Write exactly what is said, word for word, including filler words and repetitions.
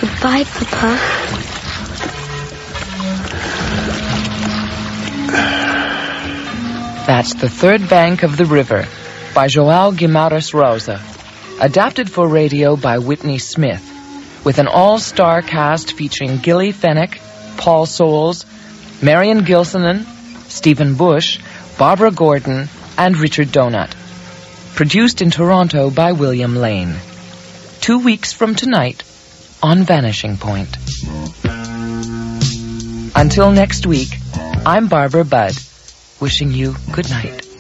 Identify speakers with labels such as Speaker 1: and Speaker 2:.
Speaker 1: Goodbye, Papa.
Speaker 2: That's The Third Bank of the River by João Guimarães Rosa, adapted for radio by Whitney Smith, with an all-star cast featuring Gilly Fennick, Paul Soles, Marion Gilsonan, Stephen Bush, Barbara Gordon, and Richard Donut. Produced in Toronto by William Lane. Two weeks from tonight on Vanishing Point. Until next week, I'm Barbara Budd, wishing you good night.